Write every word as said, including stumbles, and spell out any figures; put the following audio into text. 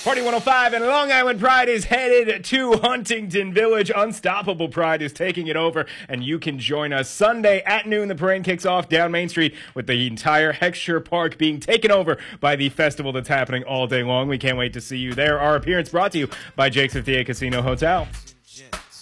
Party one oh five and Long Island Pride is headed to Huntington Village. Unstoppable Pride is taking it over, and you can join us Sunday at noon. The parade kicks off down Main Street with the entire Heckscher Park being taken over by the festival that's happening all day long. We can't wait to see you there. Our appearance brought to you by Jake's fifty-eight Casino Hotel.